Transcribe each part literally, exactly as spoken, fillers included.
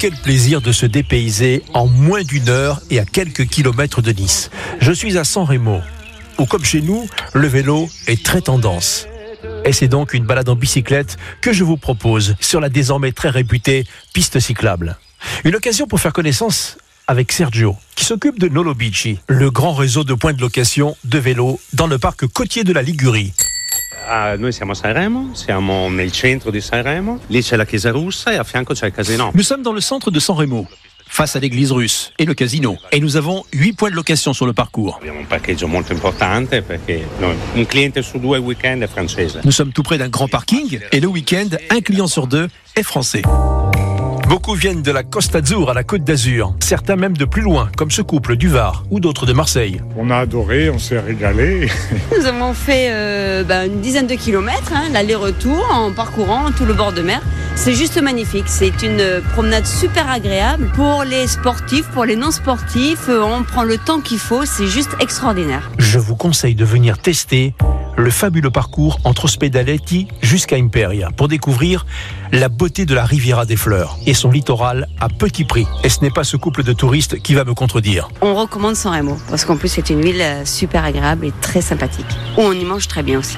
quel plaisir de se dépayser en moins d'une heure et à quelques kilomètres de Nice. Je suis à San Remo, où comme chez nous, le vélo est très tendance. Et c'est donc une balade en bicyclette que je vous propose sur la désormais très réputée piste cyclable. Une occasion pour faire connaissance avec Sergio, qui s'occupe de Nolobici, le grand réseau de points de location de vélos dans le parc côtier de la Ligurie. Ah, noi siamo a Sanremo, siamo nel centro di Sanremo, lì c'è la chiesa russa e a fianco c'è il casino. Nous sommes dans le centre de San Remo, face à l'église russe et le casino. Et nous avons huit points de location sur le parcours. Abbiamo un parcheggio molto importante perché noi, un cliente su due il weekend è francese. Nous sommes tout près d'un grand parking et le week-end, un client sur deux est français. Beaucoup viennent de la Costa Azzurra, à la Côte d'Azur. Certains même de plus loin, comme ce couple du Var ou d'autres de Marseille. On a adoré, on s'est régalé. Nous avons fait euh, bah, une dizaine de kilomètres, hein, l'aller-retour, en parcourant tout le bord de mer. C'est juste magnifique. C'est une promenade super agréable pour les sportifs, pour les non-sportifs. On prend le temps qu'il faut, c'est juste extraordinaire. Je vous conseille de venir tester le fabuleux parcours entre Ospedaletti jusqu'à Imperia pour découvrir la beauté de la Riviera des Fleurs et son littoral à petit prix. Et ce n'est pas ce couple de touristes qui va me contredire. On recommande San Remo parce qu'en plus c'est une ville super agréable et très sympathique. Où on y mange très bien aussi.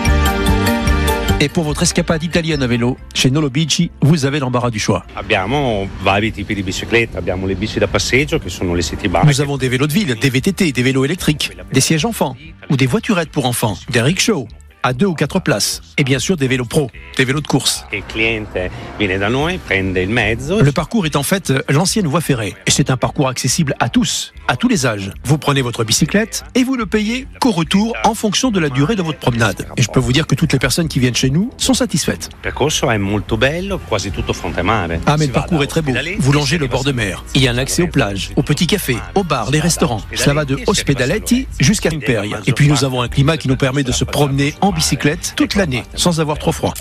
Et pour votre escapade italienne à vélo, chez Nolobici, vous avez l'embarras du choix. Abbiamo vari tipi di biciclette, abbiamo le bici da passeggio che sono le city bike. Nous avons des vélos de ville, des V T T, des vélos électriques, des sièges enfants ou des voiturettes pour enfants, des rickshaws à deux ou quatre places et bien sûr des vélos pro, des vélos de course. Il cliente viene da noi, prende il mezzo. Le parcours est en fait l'ancienne voie ferrée et c'est un parcours accessible à tous, à tous les âges. Vous prenez votre bicyclette et vous ne payez qu'au retour en fonction de la durée de votre promenade. Et je peux vous dire que toutes les personnes qui viennent chez nous sont satisfaites. Il percorso è molto bello, quasi tutto fronte mare. Ah mais le parcours est très beau. Vous longez le bord de mer. Il y a un accès aux plages, aux petits cafés, aux bars, les restaurants. Cela va de Ospedaletti jusqu'à Imperia. Et puis nous avons un climat qui nous permet de se promener en bicyclette toute l'année sans avoir trop froid.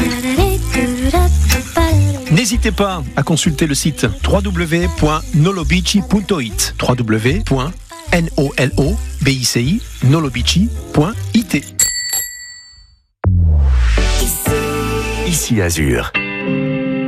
N'hésitez pas à consulter le site w w w point nolobici punto it w w w point nolobici nolobici point it. Ici Azur.